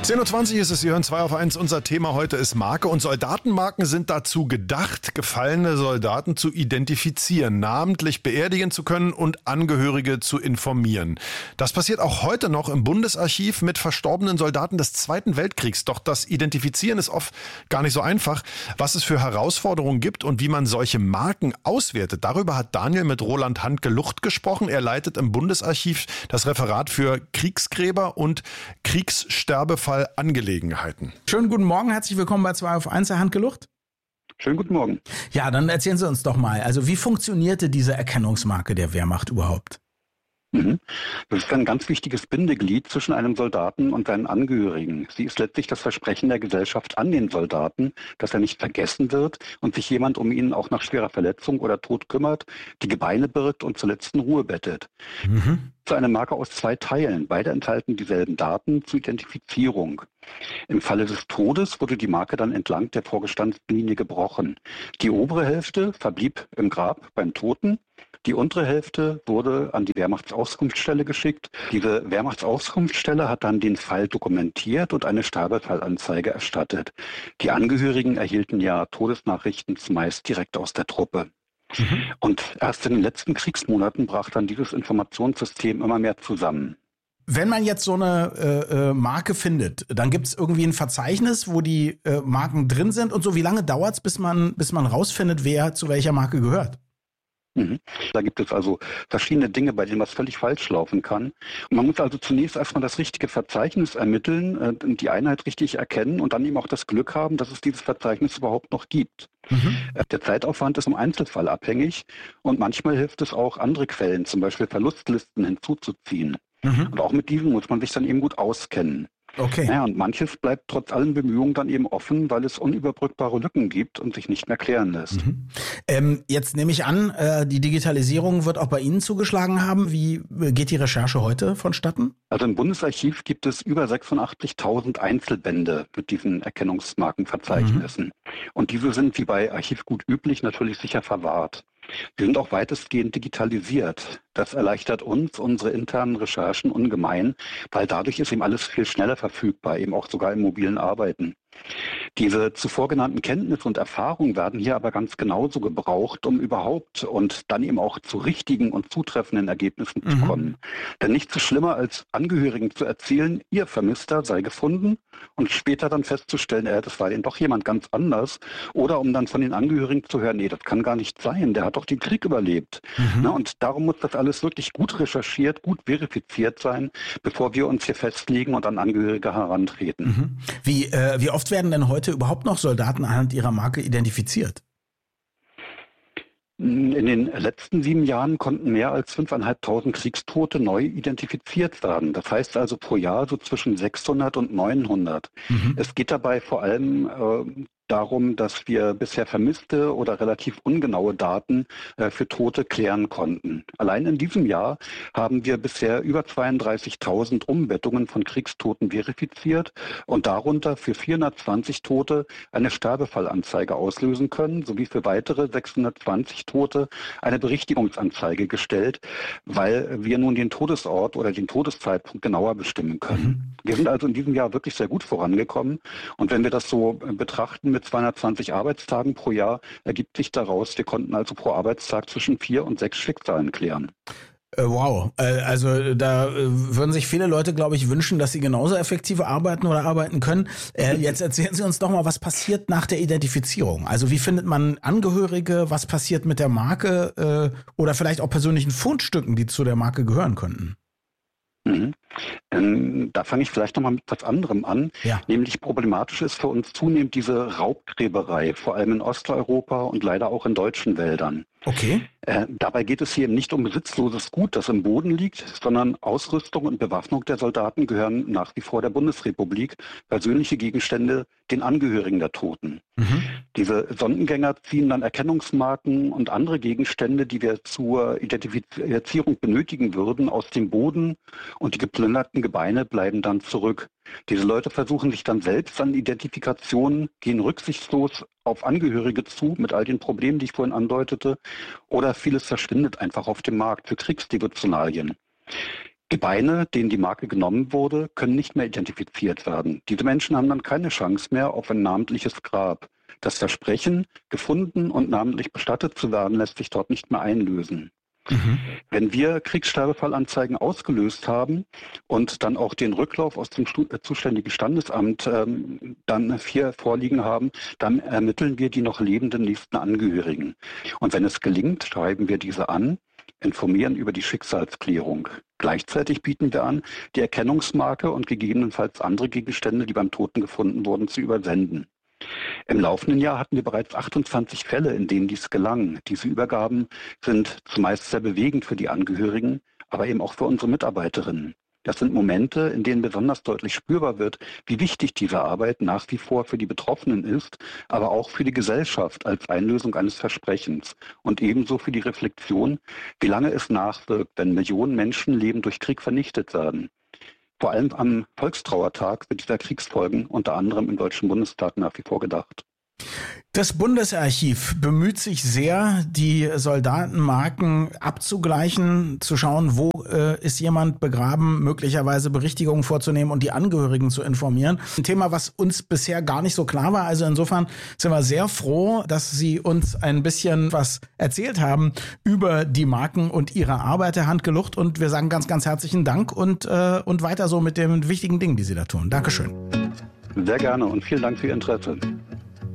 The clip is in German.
10:20 Uhr ist es, Sie hören 2 auf 1. Unser Thema heute ist Marke und Soldatenmarken sind dazu gedacht, gefallene Soldaten zu identifizieren, namentlich beerdigen zu können und Angehörige zu informieren. Das passiert auch heute noch im Bundesarchiv mit verstorbenen Soldaten des Zweiten Weltkriegs. Doch das Identifizieren ist oft gar nicht so einfach. Was es für Herausforderungen gibt und wie man solche Marken auswertet, darüber hat Daniel mit Roland Handke-Lucht gesprochen. Er leitet im Bundesarchiv das Referat für Kriegsgräber und Kriegssterbefallangelegenheiten. Schönen guten Morgen, herzlich willkommen bei 2 auf 1, Herr Handke-Lucht. Schönen guten Morgen. Ja, dann erzählen Sie uns doch mal, also wie funktionierte diese Erkennungsmarke der Wehrmacht überhaupt? Das ist ein ganz wichtiges Bindeglied zwischen einem Soldaten und seinen Angehörigen. Sie ist letztlich das Versprechen der Gesellschaft an den Soldaten, dass er nicht vergessen wird und sich jemand um ihn auch nach schwerer Verletzung oder Tod kümmert, die Gebeine birgt und zur letzten Ruhe bettet. So eine Marke aus 2 Teilen. Beide enthalten dieselben Daten zur Identifizierung. Im Falle des Todes wurde die Marke dann entlang der vorgestandenen Linie gebrochen. Die obere Hälfte verblieb im Grab beim Toten. Die untere Hälfte wurde an die Wehrmachtsauskunftsstelle geschickt. Diese Wehrmachtsauskunftsstelle hat dann den Fall dokumentiert und eine Sterbefallanzeige erstattet. Die Angehörigen erhielten ja Todesnachrichten zumeist direkt aus der Truppe. Und erst in den letzten Kriegsmonaten brach dann dieses Informationssystem immer mehr zusammen. Wenn man jetzt so eine Marke findet, dann gibt es irgendwie ein Verzeichnis, wo die Marken drin sind und so. Wie lange dauert es, bis man rausfindet, wer zu welcher Marke gehört? Da gibt es also verschiedene Dinge, bei denen was völlig falsch laufen kann. Und man muss also zunächst erstmal das richtige Verzeichnis ermitteln, die Einheit richtig erkennen und dann eben auch das Glück haben, dass es dieses Verzeichnis überhaupt noch gibt. Der Zeitaufwand ist im Einzelfall abhängig und manchmal hilft es auch, andere Quellen, zum Beispiel Verlustlisten, hinzuzuziehen. Und auch mit diesen muss man sich dann eben gut auskennen. Okay. Ja, und manches bleibt trotz allen Bemühungen dann eben offen, weil es unüberbrückbare Lücken gibt und sich nicht mehr klären lässt. Jetzt nehme ich an, die Digitalisierung wird auch bei Ihnen zugeschlagen haben. Wie geht die Recherche heute vonstatten? Also im Bundesarchiv gibt es über 86.000 Einzelbände mit diesen Erkennungsmarkenverzeichnissen. Und diese sind wie bei Archivgut üblich natürlich sicher verwahrt. Sie sind auch weitestgehend digitalisiert. Das erleichtert uns unsere internen Recherchen ungemein, weil dadurch ist eben alles viel schneller verfügbar, eben auch sogar im mobilen Arbeiten. Diese zuvor genannten Kenntnisse und Erfahrungen werden hier aber ganz genauso gebraucht, um überhaupt und dann eben auch zu richtigen und zutreffenden Ergebnissen zu kommen. Denn nichts ist schlimmer, als Angehörigen zu erzählen, ihr Vermisster sei gefunden und später dann festzustellen, das war denn doch jemand ganz anders. Oder um dann von den Angehörigen zu hören, nee, das kann gar nicht sein, der hat doch den Krieg überlebt. Und darum muss das alles wirklich gut recherchiert, gut verifiziert sein, bevor wir uns hier festlegen und an Angehörige herantreten. Wie oft werden denn heute überhaupt noch Soldaten anhand ihrer Marke identifiziert? In den letzten 7 Jahren konnten mehr als 5.500 Kriegstote neu identifiziert werden. Das heißt also pro Jahr so zwischen 600 und 900. Es geht dabei vor allem darum, dass wir bisher vermisste oder relativ ungenaue Daten für Tote klären konnten. Allein in diesem Jahr haben wir bisher über 32.000 Umbettungen von Kriegstoten verifiziert und darunter für 420 Tote eine Sterbefallanzeige auslösen können, sowie für weitere 620 Tote eine Berichtigungsanzeige gestellt, weil wir nun den Todesort oder den Todeszeitpunkt genauer bestimmen können. Wir sind also in diesem Jahr wirklich sehr gut vorangekommen und wenn wir das so betrachten mit 220 Arbeitstagen pro Jahr, ergibt sich daraus, wir konnten also pro Arbeitstag zwischen 4 und 6 Schicksalen klären. Wow, also da würden sich viele Leute, glaube ich, wünschen, dass sie genauso effektiv arbeiten oder arbeiten können. Jetzt erzählen Sie uns doch mal, was passiert nach der Identifizierung? Also wie findet man Angehörige, was passiert mit der Marke oder vielleicht auch persönlichen Fundstücken, die zu der Marke gehören könnten? Da fange ich vielleicht nochmal mit was anderem an. Ja. Nämlich problematisch ist für uns zunehmend diese Raubgräberei, vor allem in Osteuropa und leider auch in deutschen Wäldern. Okay. Dabei geht es hier eben nicht um besitzloses Gut, das im Boden liegt, sondern Ausrüstung und Bewaffnung der Soldaten gehören nach wie vor der Bundesrepublik, persönliche Gegenstände den Angehörigen der Toten. Diese Sondengänger ziehen dann Erkennungsmarken und andere Gegenstände, die wir zur Identifizierung benötigen würden, aus dem Boden und die geplünderten Gebeine bleiben dann zurück. Diese Leute versuchen sich dann selbst an Identifikationen, gehen rücksichtslos auf Angehörige zu mit all den Problemen, die ich vorhin andeutete, oder vieles verschwindet einfach auf dem Markt für Kriegsdevotionalien. Die Beine, denen die Marke genommen wurde, können nicht mehr identifiziert werden. Diese Menschen haben dann keine Chance mehr auf ein namentliches Grab. Das Versprechen, gefunden und namentlich bestattet zu werden, lässt sich dort nicht mehr einlösen. Wenn wir Kriegssterbefallanzeigen ausgelöst haben und dann auch den Rücklauf aus dem zuständigen Standesamt dann hier vorliegen haben, dann ermitteln wir die noch lebenden nächsten Angehörigen. Und wenn es gelingt, schreiben wir diese an, informieren über die Schicksalsklärung. Gleichzeitig bieten wir an, die Erkennungsmarke und gegebenenfalls andere Gegenstände, die beim Toten gefunden wurden, zu übersenden. Im laufenden Jahr hatten wir bereits 28 Fälle, in denen dies gelang. Diese Übergaben sind zumeist sehr bewegend für die Angehörigen, aber eben auch für unsere Mitarbeiterinnen. Das sind Momente, in denen besonders deutlich spürbar wird, wie wichtig diese Arbeit nach wie vor für die Betroffenen ist, aber auch für die Gesellschaft als Einlösung eines Versprechens und ebenso für die Reflexion, wie lange es nachwirkt, wenn Millionen Menschenleben durch Krieg vernichtet werden. Vor allem am Volkstrauertag wird dieser Kriegsfolgen unter anderem im Deutschen Bundestag nach wie vor gedacht. Das Bundesarchiv bemüht sich sehr, die Soldatenmarken abzugleichen, zu schauen, wo ist jemand begraben, möglicherweise Berichtigungen vorzunehmen und die Angehörigen zu informieren. Ein Thema, was uns bisher gar nicht so klar war. Also insofern sind wir sehr froh, dass Sie uns ein bisschen was erzählt haben über die Marken und Ihre Arbeit der Hand gelucht. Und wir sagen ganz, ganz herzlichen Dank und weiter so mit den wichtigen Dingen, die Sie da tun. Dankeschön. Sehr gerne und vielen Dank für Ihr Interesse.